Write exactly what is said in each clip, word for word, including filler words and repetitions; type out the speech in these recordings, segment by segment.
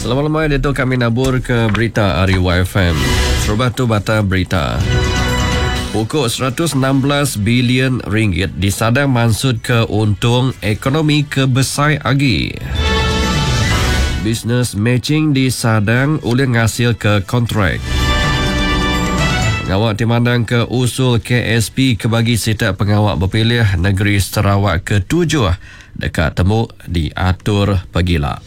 Selamat malam, itu kami nabur ke berita Ari Y F M. Terbatu bata berita. Pokok seratus enam belas bilion ringgit disadang mansut ke untung ekonomi kebesar agi. Business matching disadang oleh ngasil ke kontrak. Pengawak dimandang ke usul K S P kebagi sitak pengawak berpilih negeri Sarawak ketujuh dekat temu diatur pegila.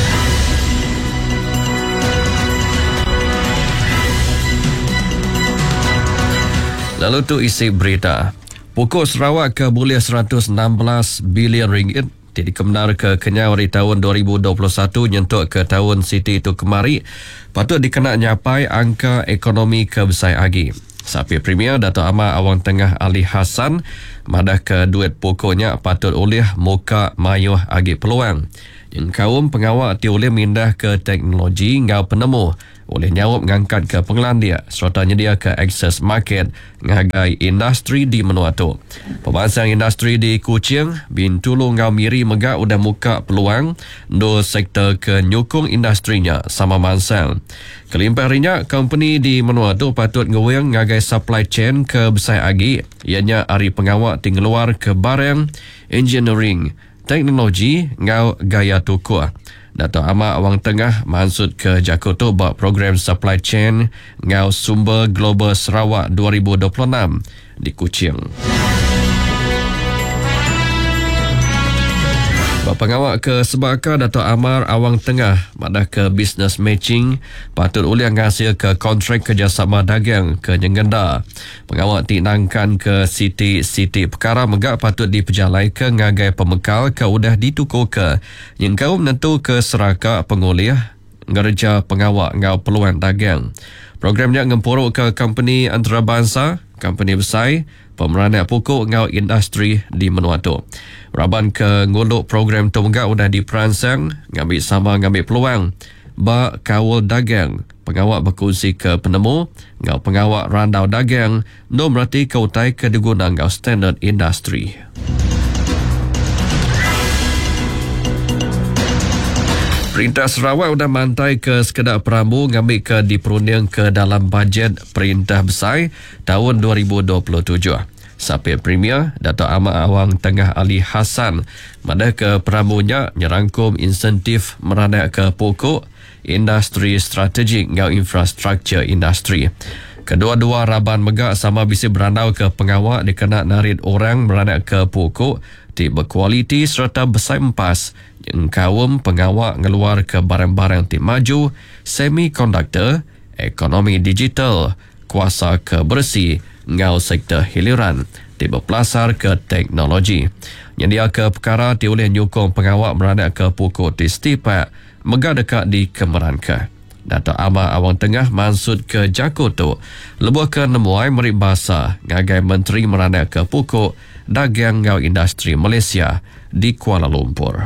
Lalu tu isi berita. Pokok Sarawak ke boleh seratus enam belas bilion ringgit dikebenar ke kenyau di tahun dua ribu dua puluh satu nyentuk ke tahun Siti itu kemari patut dikena nyapai angka ekonomi kebesar agi. Sapi Premier Dato' Amar Awang Tengah Ali Hassan madah ke duit pokoknya patut oleh muka mayuh agi peluang. Yang kaum pengawak ti oleh mindah ke teknologi ngau penemu oleh nyawab ngangkat ke pengelandia serta nyedia ke akses market ngagai industri di menua tu. Pembahasan industri di Kuching bin tulu ngau miri megak udah muka peluang do sektor ke nyukung industrinya sama mansang. Kelimpah rinya company di menua tu patut ngeweng ngagai supply chain ke besar agi ianya ari pengawak tinggeluar ke barang engineering teknologi ngau gaya tukar. Dato' Amar Awang Tengah maksud ke Jakarta buat program supply chain ngau sumber global Sarawak dua ribu dua puluh enam di Kuching. Pengawak ke Sebaka Dato' Amar Awang Tengah madah ke business matching patut oleh ngasil ke kontrak kerjasama dagang ke Nyengenda. Pengawak tinangkan ke siti-siti perkara megak patut diperjalai ke ngagai pemekal ke udah ditukar ke yang kau menentu ke seraka pengoleh ngerja pengawak ngau peluang dagang. Programnya ngempuruk ke company antarabangsa, company besar, pemeranak pokok ngau industri di menua tu. Raban ke nguluk program tu megak udah diperansang ngambil sama ngambil peluang ba kawal dagang pengawak berkongsi ke penemu ngau pengawak randau dagang no merati kautai ke diguna ngau standard industri. Perintah Sarawak sudah mantai ke sekedar perambu ngambil ke diperunding ke dalam bajet Perintah Besar tahun dua ribu dua puluh tujuh. Sapi Premier Dato' Amar Awang Tengah Ali Hassan madah ke perambunya nyerangkum insentif meranak ke pokok industri strategik ngau infrastruktur industri. Kedua-dua raban megak sama bisa berandau ke pengawak dikena narik orang meranak ke pokok di berkualiti serta besar empas yang kaum pengawak ngeluar ke barang-barang ti maju, semikonduktor, ekonomi digital, kuasa ke bersih, ngau sektor hiliran, ti berpelasar ke teknologi. Yang dia ke perkara ti oleh nyukung pengawak beranak ke pokok ti setipak, megak dekat di Kemeranka. Dato' Amar Awang Tengah maksud ke Jakarta, lebuh ke nemuai merik bahasa ngagai Menteri meranak ke pokok dagang ngau industri Malaysia di Kuala Lumpur.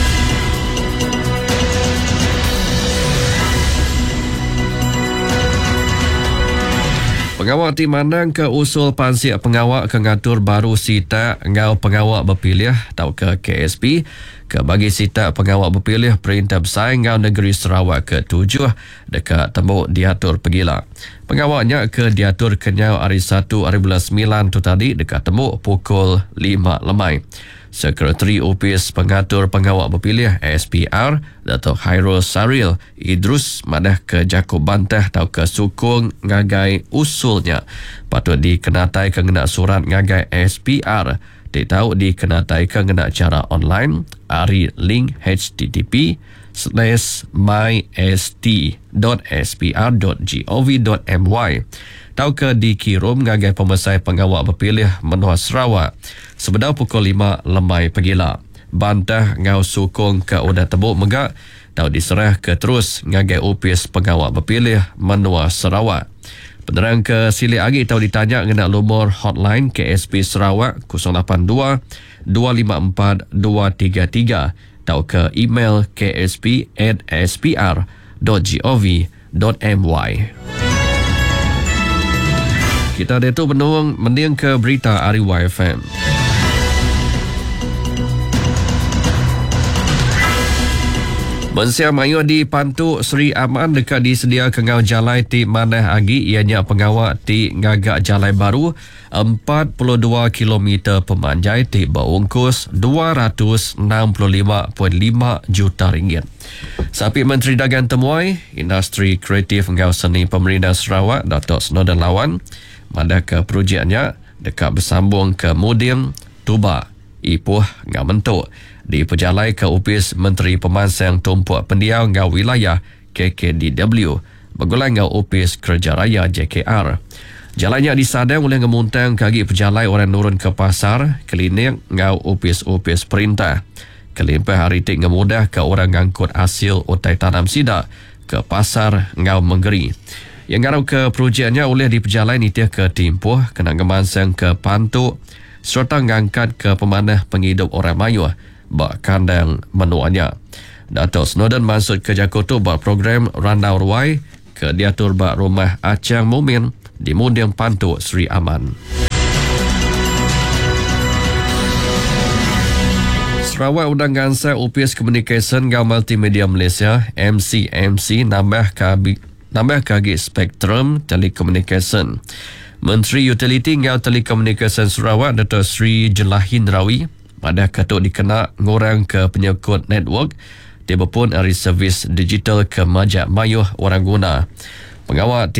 Pengawak ti mandang ke usul pansiak pengawak ke ngatur baru sita ngau pengawak berpilih atau ke K S P ke bagi sita pengawak berpilih Perintah Besar ngau negeri Sarawak ketujuh dekat tembok diatur pegila. Pengawaknya ke diatur kenyau hari satu hari bulan sembilan tu tadi dekat tembok pukul lima lemai. Sekretari Opis Pengatur Pengawak Berpilih S P R Dato' Khairul Saril Idrus madah ke Jakub bantah atau ke sukung ngagai usulnya patut dikenatai kengena surat ngagai S P R ditahu dikenatai kengena cara online ari link h t t p slash myst dot s p r dot gov dot m y tau ke dikirim ngagai pemesai pengawak berpilih menua Sarawak sebedar pukul lima lemai pegila. Bantah ngau sukung ke udah tebuk megak tau diserah ke terus ngagai Opis Pengawak Berpilih menua Sarawak. Penerang ke sili agi tau ditanya ngena nomor hotline K S P Sarawak kosong lapan dua dua lima empat dua tiga tiga tau ke email k s p at s p r dot gov dot m y. Kita ada tu menuang mending ke berita Ari Y F M. Mensia mayu di Pantuk Seri Aman dekat disedia kengau jalai ti manah agi ianya pengawak ti ngagak jalai baru empat puluh dua kilometer pemanjai ti berungkus dua ratus enam puluh lima perpuluhan lima juta ringgit. Sapi Menteri Dagang Temuai, Industri Kreatif ngau Seni Pemerintah Sarawak, Datuk Snowden Lawan, madah ke projeknya dekat bersambung ke Mudim, Tuba, Ipoh ngau Mentuk di pejalai ke Opis Menteri Pemansang Tumpuak Pendiau ngau wilayah K K D W bergulang ngau Opis Kerja Raya J K R. Jalannya disadang oleh ngemuntang kaki pejalai orang nurun ke pasar, klinik ngau Opis-Opis Perintah. Kelimpah hari tik ngemudah ke orang ngangkut hasil utai tanam sidak ke pasar ngau Menggeri. Yang ngarau ke projeknya oleh di pejalai nitiah ke Timpuh, kena ngemansang ke Pantuk, serta ngangkat ke pemanah penghidup orang Melayu bak kandang menuanya. Datuk Snowden masuk ke Jakarta buat program Randau Ruai ke diatur bak rumah Acang Mumin di Mudim Pantuk Seri Aman. Sarawak Undang Gansa Opis Communication Ngau Multimedia Malaysia M C M C nambah kabi, nambah kagi Spektrum Telekomunikasi. Menteri Utiliti Ngau Telekomunikasi Sarawak Datuk Sri Jelahin Rawi pada ketuk dikena ngurang ke penyekut network tiba pun ari servis digital ke majak mayuh orang guna. Pengawal